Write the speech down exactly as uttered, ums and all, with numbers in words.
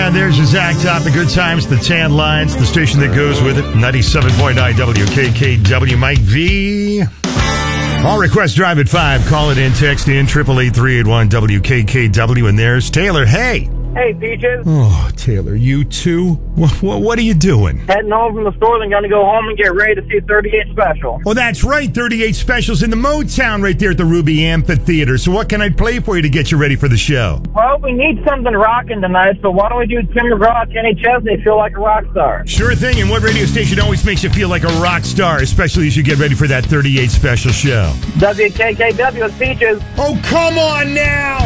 and there's your Zach Top, the good times, the tan lines, the station that goes with it, ninety-seven point nine W K K W. Mike V. All requests drive at five. Call it in, text in, eight eight eight, three eight one W K K W. And there's Taylor. Hey. Hey, Peaches. Oh, Taylor, you too? What, what, what are you doing? Heading home from the store, then gonna go home and get ready to see thirty-eight Special. Oh, that's right. thirty-eight Specials in the Motown right there at the Ruby Amphitheater. So what can I play for you to get you ready for the show? Well, we need something rocking tonight, so why don't we do Tim McGraw, Kenny Chesney, Feel Like a Rock Star? Sure thing. And what radio station always makes you feel like a rock star, especially as you get ready for that thirty-eight Special show? W K K W is Peaches. Oh, come on now!